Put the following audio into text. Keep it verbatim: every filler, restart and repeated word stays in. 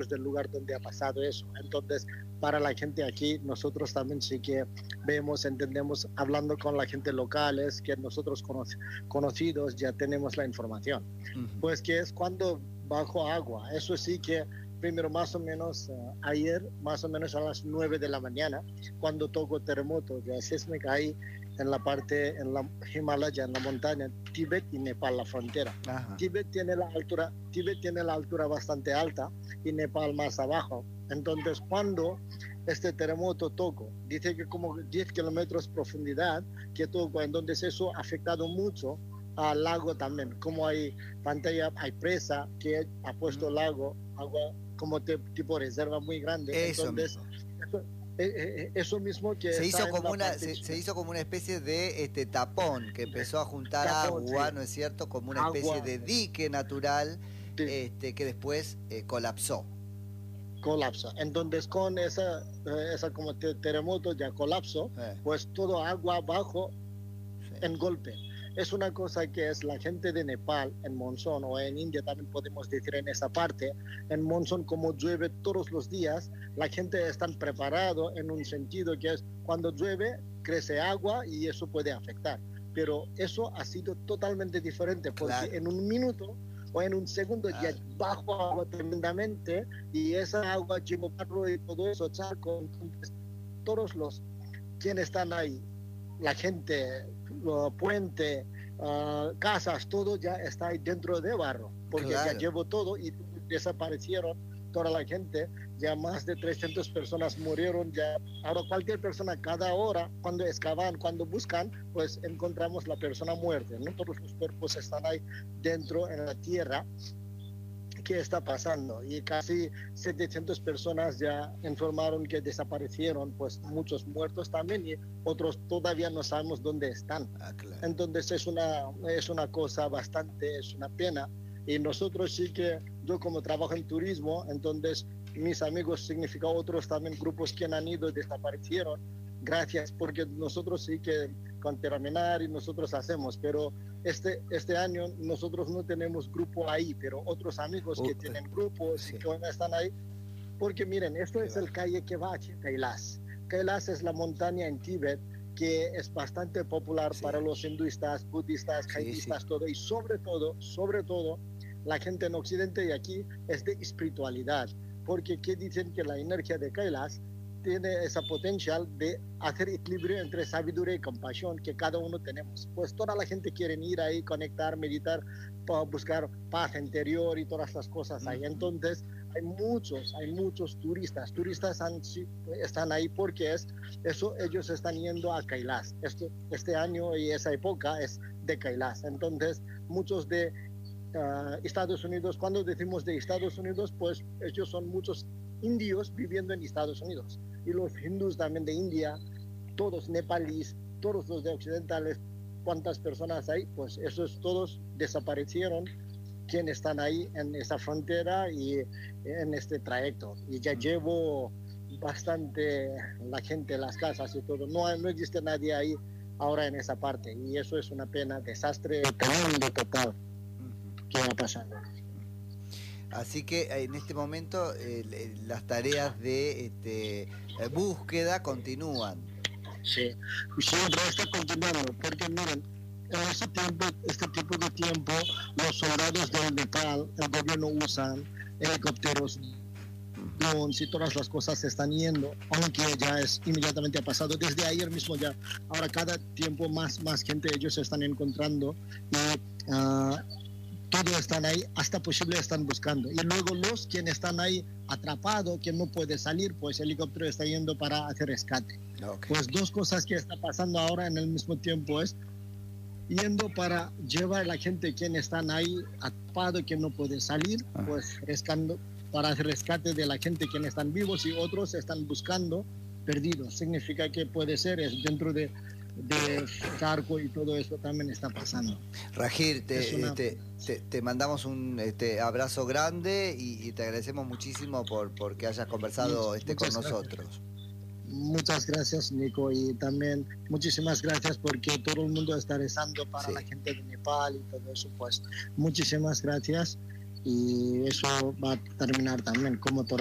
del lugar donde ha pasado eso. Entonces, para la gente aquí, nosotros también sí que vemos, entendemos, hablando con la gente locales, que nosotros cono conocidos ya tenemos la información. Uh-huh. Pues que es cuando bajo agua, eso sí que primero más o menos uh, ayer, más o menos a las nueve de la mañana, cuando tocó terremoto ya sísmica ahí en la parte, en la Himalaya, en la montaña, Tíbet y Nepal, la frontera. Ajá. Tíbet tiene la altura, Tíbet tiene la altura bastante alta y Nepal más abajo. Entonces, cuando este terremoto tocó, dice que como diez kilómetros de profundidad que tocó, entonces eso ha afectado mucho al lago también. Como hay pantalla, hay presa que ha puesto el lago, agua como te, tipo reserva muy grande. Eso entonces, eso, eh, eso mismo que se hizo como una se, se hizo como una especie de este tapón que empezó a juntar tapón, agua, sí. ¿No es cierto? Como una especie agua, de dique natural, sí. este, que después eh, colapsó. Colapsa. Entonces con esa, esa como terremoto ya colapsó, eh. pues todo agua abajo sí. en golpe. Es una cosa que es la gente de Nepal, en monzón, o en India también podemos decir en esa parte, en monzón como llueve todos los días, la gente está preparado en un sentido que es cuando llueve, crece agua y eso puede afectar. Pero eso ha sido totalmente diferente, porque claro. en un minuto o en un segundo claro. ya bajo agua tremendamente y esa agua lleva barro y todo eso, charco, entonces todos los quienes están ahí, la gente, uh, puente, uh, casas, todo ya está ahí dentro de barro, porque claro. ya llevó todo y desaparecieron toda la gente, ya más de trescientas personas murieron, ya ahora cualquier persona cada hora, cuando excavan, cuando buscan, pues encontramos la persona muerta, ¿no? Todos los cuerpos están ahí dentro en la tierra. ¿Qué está pasando? Y casi setecientas personas ya informaron que desaparecieron, pues muchos muertos también y otros todavía no sabemos dónde están. Ah, claro. Entonces es una, es una cosa bastante, es una pena. Y nosotros sí que, yo como trabajo en turismo, entonces mis amigos significa otros también grupos que han ido y desaparecieron. Gracias, porque nosotros sí que con terminar y nosotros hacemos, pero este, este año nosotros no tenemos grupo ahí, pero otros amigos uh, que tienen grupos sí. y que están ahí, porque miren, esto sí, es va. el calle que va a Kailas. Kailas es la montaña en Tíbet que es bastante popular sí. para los hinduistas, budistas, jainistas, sí, sí. todo, y sobre todo, sobre todo, la gente en Occidente y aquí es de espiritualidad, porque ¿qué dicen? Que la energía de Kailas tiene esa potencial de hacer equilibrio entre sabiduría y compasión que cada uno tenemos. Pues toda la gente quiere ir ahí, conectar, meditar, para buscar paz interior y todas las cosas ahí. Entonces hay muchos, hay muchos turistas. Turistas han, están ahí porque es eso, ellos están yendo a Kailas. Esto, este año y esa época es de Kailas. Entonces muchos de uh, Estados Unidos, cuando decimos de Estados Unidos, pues ellos son muchos indios viviendo en Estados Unidos. Y los hindús también de India, todos nepalíes, todos los de occidentales, cuántas personas hay, pues esos todos desaparecieron, quienes están ahí en esa frontera y en este trayecto. Y ya llevo bastante la gente, las casas y todo. No, no existe nadie ahí ahora en esa parte. Y eso es una pena, desastre tremendo total que va pasando. Así que en este momento eh, las tareas de este, búsqueda continúan. Sí, siempre está continuando, porque miren, en este tiempo, este tipo de tiempo, los soldados del Nepal, el gobierno usan helicópteros, drones y todas las cosas se están yendo, aunque ya es inmediatamente ha pasado, desde ayer mismo ya, ahora cada tiempo más, más gente ellos se están encontrando y uh, todos están ahí, hasta posible están buscando. Y luego los quienes están ahí atrapados, que no puede salir, pues el helicóptero está yendo para hacer rescate. Okay. Pues dos cosas que está pasando ahora en el mismo tiempo es yendo para llevar a la gente quienes están ahí atrapados, que no puede salir, ah. pues rescatando, para hacer rescate de la gente quienes están vivos y otros están buscando perdidos. Significa que puede ser es dentro de de charco y todo eso también está pasando. Rajir, te, una... te, te, te mandamos un este, abrazo grande y, y te agradecemos muchísimo por porque hayas conversado Much, este, con gracias. nosotros. Muchas gracias, Nico, y también muchísimas gracias porque todo el mundo está rezando para sí. la gente de Nepal y todo eso, pues muchísimas gracias y eso va a terminar también como